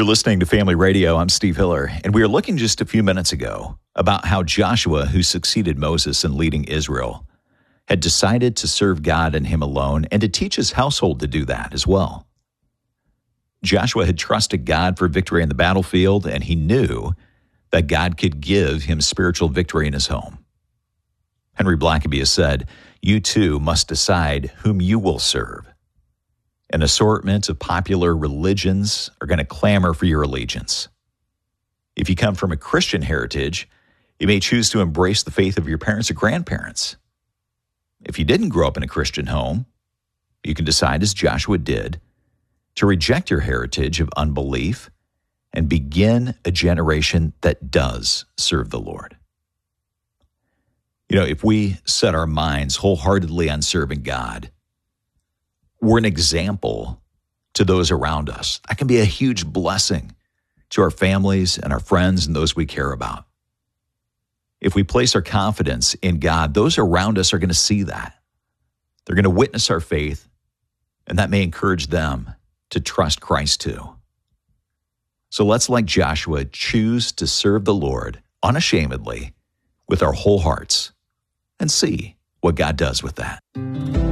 You're listening to Family Radio. I'm Steve Hiller, and we were looking just a few minutes ago about how Joshua, who succeeded Moses in leading Israel, had decided to serve God and him alone and to teach his household to do that as well. Joshua had trusted God for victory in the battlefield, and he knew that God could give him spiritual victory in his home. Henry Blackaby has said, "You too must decide whom you will serve. An assortment of popular religions are going to clamor for your allegiance. If you come from a Christian heritage, you may choose to embrace the faith of your parents or grandparents. If you didn't grow up in a Christian home, you can decide, as Joshua did, to reject your heritage of unbelief and begin a generation that does serve the Lord." You know, if we set our minds wholeheartedly on serving God, we're an example to those around us. That can be a huge blessing to our families and our friends and those we care about. If we place our confidence in God, those around us are going to see that. They're going to witness our faith, and that may encourage them to trust Christ too. So let's, like Joshua, choose to serve the Lord unashamedly with our whole hearts and see what God does with that.